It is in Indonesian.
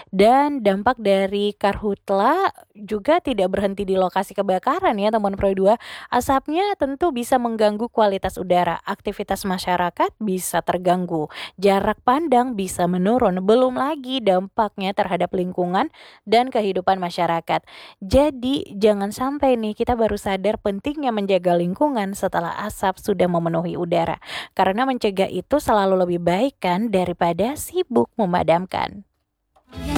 Dan dampak dari karhutla juga tidak berhenti di lokasi kebakaran ya teman Pro 2. Asapnya tentu bisa mengganggu kualitas udara, aktivitas masyarakat bisa terganggu, jarak pandang bisa menurun, belum lagi dampaknya terhadap lingkungan dan kehidupan masyarakat. Jadi jangan sampai nih kita baru sadar pentingnya menjaga lingkungan setelah asap sudah memenuhi udara. Karena mencegah itu selalu lebih baik kan daripada sibuk memadamkan.